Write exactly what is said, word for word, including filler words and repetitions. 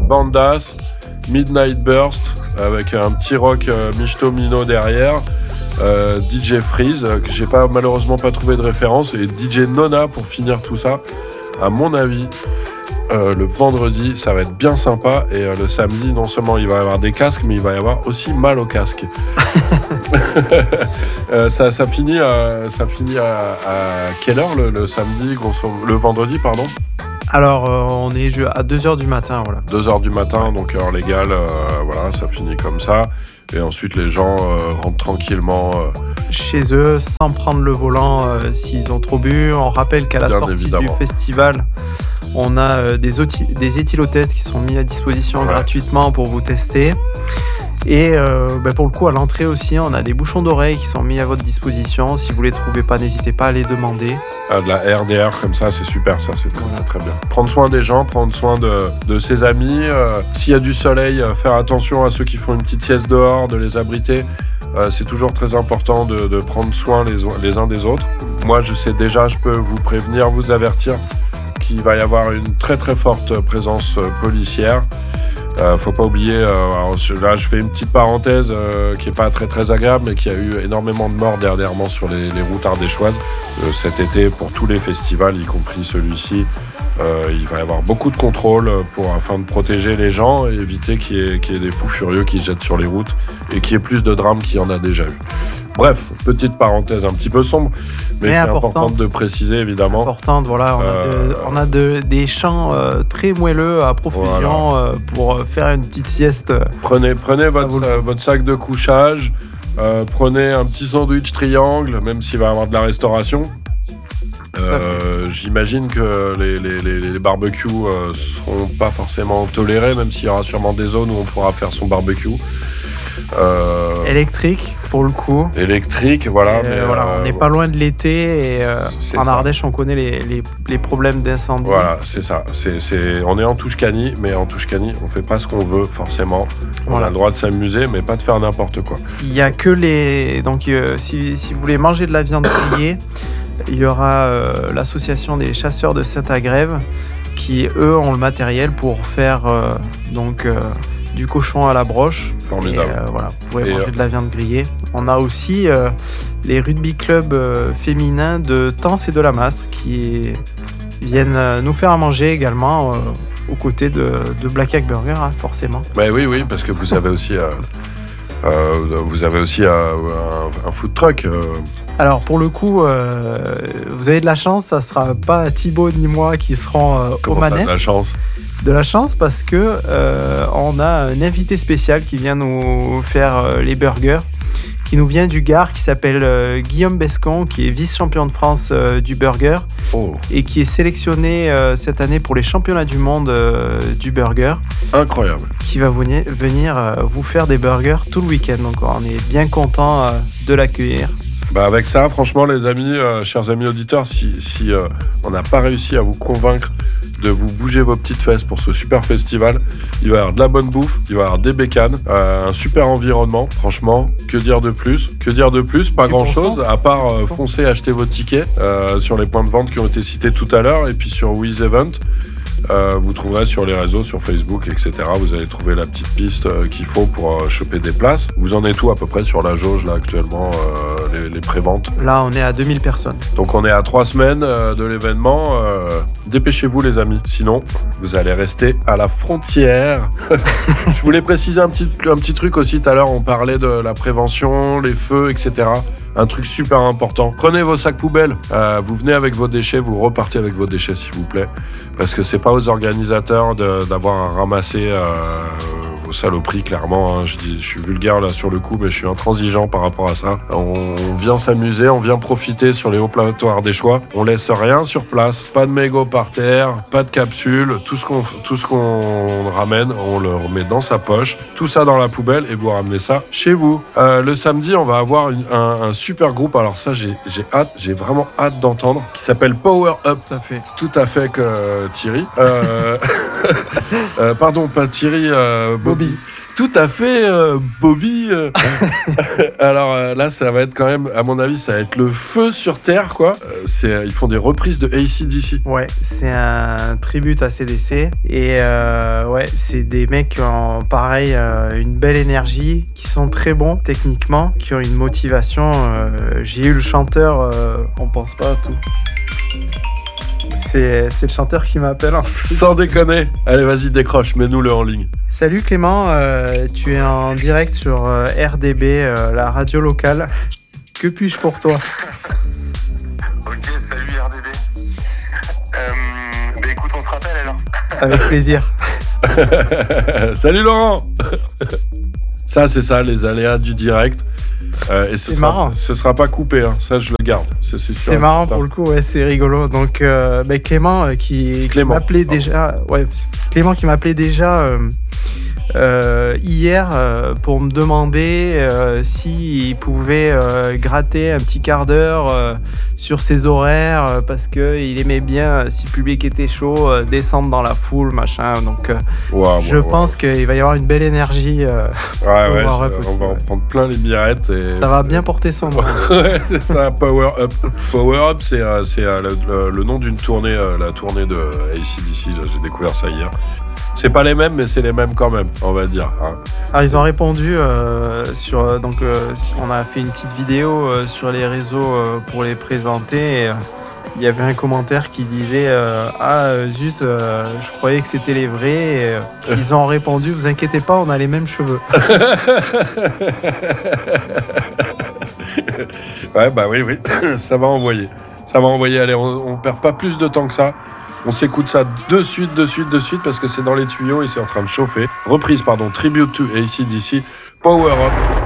Bandas, Midnight Burst, avec un petit rock euh, Michto Mino derrière, euh, D J Freeze, euh, que j'ai pas, malheureusement pas trouvé de référence, et D J Nona pour finir tout ça. À mon avis, euh, le vendredi, ça va être bien sympa, et euh, le samedi, non seulement il va y avoir des casques, mais il va y avoir aussi mal aux casques. euh, ça, ça finit, à, ça finit à, à quelle heure le, le samedi, grosso, le vendredi, pardon? Alors, euh, on est à deux heures du matin, voilà. deux heures du matin, donc heure légale, euh, voilà, ça finit comme ça. Et ensuite, les gens euh, rentrent tranquillement euh, chez eux, sans prendre le volant euh, s'ils ont trop bu. On rappelle qu'à la Bien sortie évidemment. du festival, on a euh, des, oti- des éthylotests qui sont mis à disposition Ouais. gratuitement pour vous tester. Et euh, bah pour le coup, à l'entrée aussi, on a des bouchons d'oreilles qui sont mis à votre disposition. Si vous les trouvez pas, n'hésitez pas à les demander. à de la R D R comme ça, c'est super, ça, c'est très, très, très bien. Prendre soin des gens, prendre soin de, de ses amis. Euh, s'il y a du soleil, euh, faire attention à ceux qui font une petite sieste dehors, de les abriter. Euh, c'est toujours très important de, de prendre soin les, les uns des autres. Moi, je sais déjà, je peux vous prévenir, vous avertir qu'il va y avoir une très très forte présence euh, policière. Euh, faut pas oublier, euh, alors, là je fais une petite parenthèse euh, qui est pas très très agréable, mais qu'il y a eu énormément de morts dernièrement sur les, les routes ardéchoises euh, cet été pour tous les festivals, y compris celui-ci. Euh, il va y avoir beaucoup de contrôles pour, afin de protéger les gens et éviter qu'il y ait, qu'il y ait des fous furieux qui se jettent sur les routes et qu'il y ait plus de drames qu'il y en a déjà eu. Bref, petite parenthèse un petit peu sombre, mais, mais qui est importante de préciser évidemment. Importante, voilà, on euh, a, de, on a de, des chants euh, très moelleux à profusion voilà. euh, pour faire une petite sieste. Prenez, prenez votre, euh, votre sac de couchage, euh, prenez un petit sandwich triangle, même s'il va y avoir de la restauration. Euh, j'imagine que les, les, les, les barbecues euh, seront pas forcément tolérés, même s'il y aura sûrement des zones où on pourra faire son barbecue. Euh, électrique pour le coup. Électrique, voilà. Mais euh, voilà, on n'est euh, pas loin de l'été et euh, en ça. Ardèche, on connaît les, les, les problèmes d'incendie. Voilà, c'est ça. C'est, c'est... On est en Touche-Cani, mais en Touche-Cani, on fait pas ce qu'on veut forcément. Voilà. On a le droit de s'amuser, mais pas de faire n'importe quoi. Il y a que les. Donc, euh, si, si vous voulez manger de la viande grillée, il y aura euh, l'association des chasseurs de Saint-Agrève qui, eux, ont le matériel pour faire euh, donc. Euh, du cochon à la broche. Formidable. Et, euh, voilà, vous pouvez et manger euh... de la viande grillée. On a aussi euh, les rugby clubs euh, féminins de Tence et de la Mastre qui viennent euh, nous faire à manger également euh, aux côtés de, de Black Hack Burger, hein, forcément. Bah oui, oui, parce que vous avez aussi, euh, euh, vous avez aussi euh, un, un food truck. Euh... Alors pour le coup, euh, vous avez de la chance, ça sera pas Thibaut ni moi qui seront euh, aux manettes. De la chance. De la chance parce que euh, on a un invité spécial qui vient nous faire euh, les burgers, qui nous vient du Gard, qui s'appelle euh, Guillaume Bescon, qui est vice-champion de France euh, du burger oh. et qui est sélectionné euh, cette année pour les championnats du monde euh, du burger. Incroyable. Qui va venir, venir euh, vous faire des burgers tout le week-end. Donc on est bien content euh, de l'accueillir. Bah avec ça, franchement, les amis, euh, chers amis auditeurs, si, si euh, on n'a pas réussi à vous convaincre de vous bouger vos petites fesses pour ce super festival, il va y avoir de la bonne bouffe, il va y avoir des bécanes, euh, un super environnement, franchement, que dire de plus Que dire de plus Pas grand chose, à part euh, foncer acheter vos tickets euh, sur les points de vente qui ont été cités tout à l'heure, et puis sur Wiz Event. Euh, vous trouverez sur les réseaux, sur Facebook, et cetera. Vous allez trouver la petite piste euh, qu'il faut pour euh, choper des places. Vous en êtes où à peu près sur la jauge là actuellement, euh, les, les préventes? Là, on est à deux mille personnes. Donc on est à trois semaines euh, de l'événement. Euh, dépêchez-vous les amis, sinon vous allez rester à la frontière. Je voulais préciser un petit, un petit truc aussi. Tout à l'heure, on parlait de la prévention, les feux, et cetera. Un truc super important. Prenez vos sacs poubelles. Euh, vous venez avec vos déchets, vous repartez avec vos déchets, s'il vous plaît. Parce que c'est pas aux organisateurs de, d'avoir à ramasser euh, vos saloperies, clairement. Hein. Je, dis, je suis vulgaire là sur le coup, mais je suis intransigeant par rapport à ça. On, on vient s'amuser, on vient profiter sur les hauts plateaux ardéchois. On laisse rien sur place. Pas de mégots par terre, pas de capsules. Tout ce qu'on, tout ce qu'on ramène, on le remet dans sa poche. Tout ça dans la poubelle et vous ramenez ça chez vous. Euh, le samedi, on va avoir une, un, un super groupe. Alors ça, j'ai, j'ai hâte, j'ai vraiment hâte d'entendre. Qui s'appelle Power Up. Tout à fait. Tout à fait que Thierry. Euh... euh, pardon, pas Thierry, euh, Bobby. Bobby. Tout à fait, euh, Bobby. euh. Alors euh, là, ça va être quand même, à mon avis, ça va être le feu sur terre, quoi. Euh, c'est, ils font des reprises de A C D C. Ouais, c'est un tribute à A C D C. Et euh, ouais, c'est des mecs qui ont, pareil, euh, une belle énergie, qui sont très bons techniquement, qui ont une motivation. Euh, j'ai eu le chanteur, euh, on pense pas à tout. C'est, c'est le chanteur qui m'appelle. Hein. Sans déconner. Allez, vas-y, décroche, mets-nous-le en ligne. Salut Clément, euh, tu es en direct sur euh, R D B, euh, la radio locale. Que puis-je pour toi ? Ok, salut R D B. Euh, bah écoute, on se rappelle alors. Avec plaisir. Salut Laurent. Ça, c'est ça, les aléas du direct. Euh, et ce c'est sera, marrant. Ce sera pas coupé, hein. Ça je le garde. C'est, c'est, sûr, c'est marrant pour le coup, ouais, c'est rigolo. Donc euh, bah, Clément euh, qui, Clément, qui m'appelait pardon. déjà, ouais, Clément qui m'appelait déjà euh, euh, hier euh, pour me demander euh, s'il pouvait euh, gratter un petit quart d'heure euh, sur ses horaires euh, parce que il aimait bien euh, si le public était chaud, euh, descendre dans la foule, machin. Donc euh, Wow, je wow, wow. pense qu'il va y avoir une belle énergie. Euh, Ouais, ouais, Power Up je- aussi, on va en ouais. prendre plein les mirettes. Et... ça va bien porter son nom. Ouais, c'est ça, Power Up. Power Up, c'est, euh, c'est euh, le, le- le nom d'une tournée, euh, la tournée de A C D C. J'ai découvert ça hier. C'est pas les mêmes, mais c'est les mêmes quand même, on va dire. Hein. Alors ils ont répondu euh, sur euh, donc euh, on a fait une petite vidéo euh, sur les réseaux euh, pour les présenter. Et, euh, il y avait un commentaire qui disait euh, ah euh, zut euh, je croyais que c'était les vrais. Et, euh, ils ont répondu vous inquiétez pas on a les mêmes cheveux. Ouais, bah oui, oui, ça va envoyer. Ça va envoyer. Allez, on, on perd pas plus de temps que ça. On s'écoute ça de suite, de suite, de suite, parce que c'est dans les tuyaux et c'est en train de chauffer. Reprise, pardon, Tribute to A C D C, Power Up.